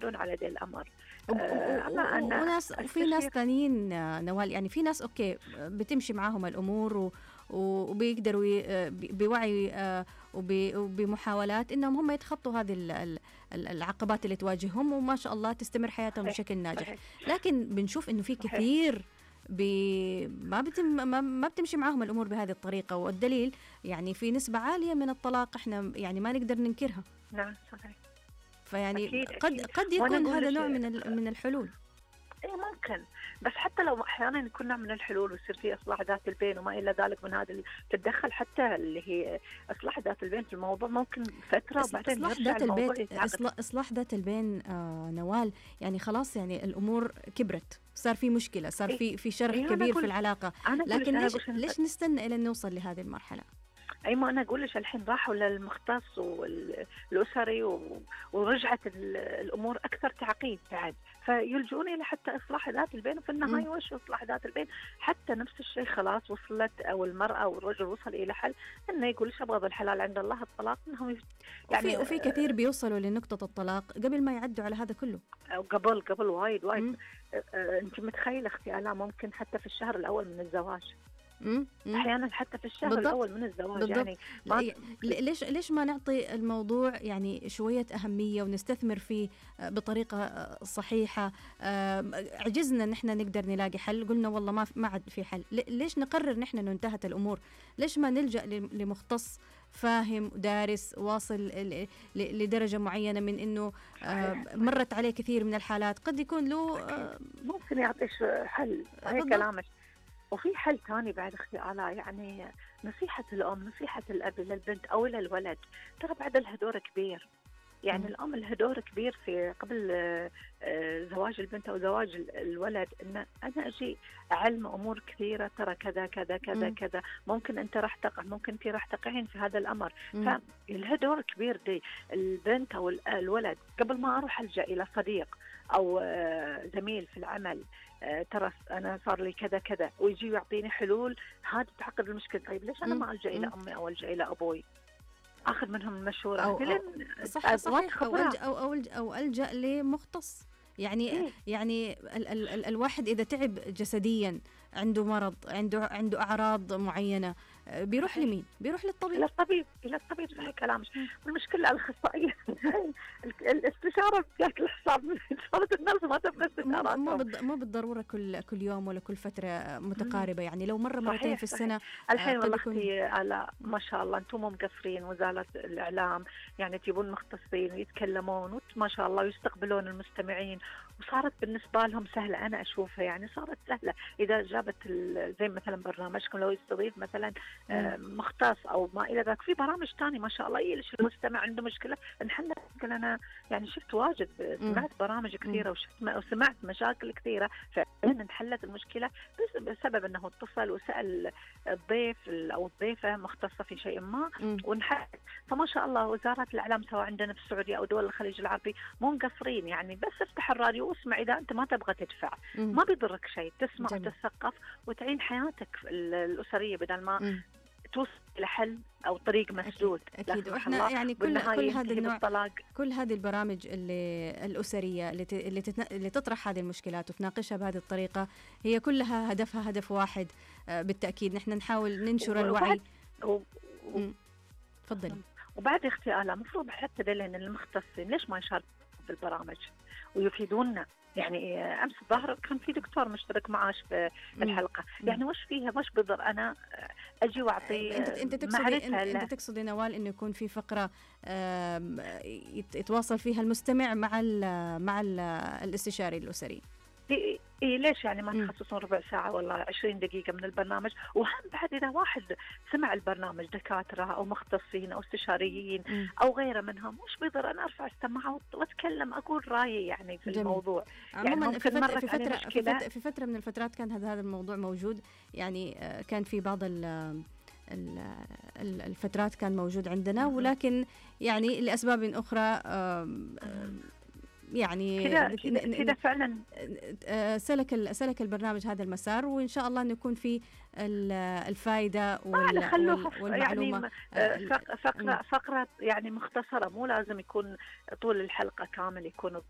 يعتمدون على ذا الأمر. أنا وناس، وفي ناس أستشير. ثانيين نوال، يعني في ناس أوكي بتمشي معاهم الأمور وبيقدروا بوعي وبمحاولات إنهم هم يتخطوا هذه العقبات اللي تواجههم، وما شاء الله تستمر حياتهم صحيح بشكل ناجح. صحيح لكن بنشوف إنه في صحيح. كثير ما بتمشي معاهم الأمور بهذه الطريقة، والدليل يعني في نسبة عالية من الطلاق إحنا يعني ما نقدر ننكرها. نعم صحيح. فيعني أكيد قد أكيد. قد وأنا يكون أقول هذا لك نوع من الحلول. إيه ممكن، بس حتى لو أحيانا يكون نوع من الحلول ويصير في إصلاح ذات البين وما إلى ذلك من هذا تتدخل حتى اللي هي إصلاح ذات البين في الموضوع، ممكن فترة وبعدين إصلاح يرجع ذات الموضوع البيت، يتعقد. إصلاح ذات البين نوال، يعني خلاص يعني الأمور كبرت، صار في مشكلة، صار إيه في شرخ إيه. كبير في العلاقة. أنا أقول لكن أنا ليش أقول ليش نستنى إلى نوصل لهذه المرحلة؟ أي ما أنا أقول لك الحين راحوا للمختص والأسري ورجعت الأمور أكثر تعقيد بعد، فيلجؤون إلى حتى إصلاح ذات البين. وفي النهاية وش إصلاح ذات البين؟ حتى نفس الشيء خلاص وصلت، أو المرأة أو الرجل وصل إلى حل إنه يقول إيش أبغى بالحلال عند الله الطلاق، إنهم يعني وفي كثير بيوصلوا لنقطة الطلاق قبل ما يعدوا على هذا كله، أو قبل وايد. أنت متخيلة أختي آلاء ممكن حتى في الشهر الأول من الزواج، أحيانا حتى في الشهر بالضبط. الأول من الزواج بالضبط. يعني ليش ما نعطي الموضوع يعني شوية أهمية ونستثمر فيه بطريقة صحيحة؟ عجزنا نحن نقدر نلاقي حل، قلنا والله ما عاد في حل، ليش نقرر نحن إنه انتهت الأمور؟ ليش ما نلجأ لمختص فاهم ودارس واصل لدرجة معينة من إنه مرت عليه كثير من الحالات، قد يكون له ممكن يعطيش حل. هي كلامك. وفي حل ثاني بعد اختي آلاء، يعني نصيحة الأم، نصيحة الأب للبنت أو للولد، ترى بعد لها دور كبير. يعني الأم لها دور كبير في قبل زواج البنت أو زواج الولد، إن أنا أجي أعلم أمور كثيرة، ترى كذا كذا كذا كذا، ممكن أنت راح تقع، ممكن أنت راح تقعين في هذا الأمر. فلها دور كبير دي البنت أو الولد. قبل ما أروح ألجأ إلى صديق أو زميل في العمل، ترى أنا صار لي كذا كذا، ويجي يعطيني حلول، هذا تعقد المشكلة. طيب ليش أنا ما ألجأ إلى أمي أو ألجأ إلى أبوي، أخذ منهم المشورة صحيح أو ألجأ لمختص؟ يعني يعني الواحد إذا تعب جسديا، عنده مرض، عنده أعراض معينة، بيروح لمين؟ بيروح للطبيب. إلى الطبيب. صحيح كلامك. والمشكلة الأخصائية الاستشارة بشكل حساب صارت الناس ما تبغى استشارات. مو بالضرورة كل يوم ولا كل فترة متقاربة، يعني لو مرة مرتين في السنة. الحين والله أختي ما شاء الله أنتم مو مقصرين، وزارة الإعلام يعني تجيبون مختصين ويتكلمون ما شاء الله ويستقبلون المستمعين، وصارت بالنسبة لهم سهلة. أنا أشوفها يعني صارت سهلة. إذا جابت زي مثلا برنامجكم لو يستضيف مثلا مختص أو ما إلى ذلك، في برامج تانية ما شاء الله يلش المستمع عنده مشكلة نحل مشكلة. أنا يعني شفت واجد، سمعت برامج كثيرة وسمعت مشاكل كثيرة فعلا انحلت المشكلة بسبب أنه اتصل وسأل الضيف أو الضيفة مختصة في شيء ما ونحل. فما شاء الله وزارة الإعلام سواء عندنا في السعودية أو دول الخليج العربي مو مقصرين، يعني بس افتح الراديو واسمع. إذا أنت ما تبغى تدفع ما بيضرك شيء، تسمع وتثقف وتعين حياتك الأسرية بدل ما توصل إلى حل أو طريق مسدود. أكيد. وإحنا يعني كل هذا النوع، كل هذه البرامج الأسرية اللي تطرح هذه المشكلات وتناقشها بهذه الطريقة، هي كلها هدفها هدف واحد بالتأكيد. نحن نحاول ننشر الوعي. تفضلي. وبعد اختي آلاء مفروض حتى دلين المختصين ليش ما يشاركوا بالبرامج ويفيدونا؟ يعني أمس الظهر كان في دكتور مشترك معاش في الحلقة، يعني وش فيها وش بضر أنا أجي وأعطي أنت تقصدي نوال إنه يكون في فقرة يتواصل فيها المستمع مع الاستشاري الأسري؟ إيه ليش يعني ما تخصصون ربع ساعة ولا 20 دقيقة من البرنامج؟ وهم بعد إذا واحد سمع البرنامج دكاترة أو مختصين أو استشاريين أو غيره منهم، وش بيضر أنا أرفع السماعة وأتكلم أقول رأيي يعني في الموضوع. يعني في فترة من الفترات كان هذا الموضوع موجود، يعني كان في بعض الفترات كان موجود عندنا، ولكن يعني لأسباب أخرى يعني كذا فعلا سلك البرنامج هذا المسار، وإن شاء الله أن يكون في الفائدة والمعلومة. يعني فقرة يعني مختصرة، مو لازم يكون طول الحلقة كامل يكون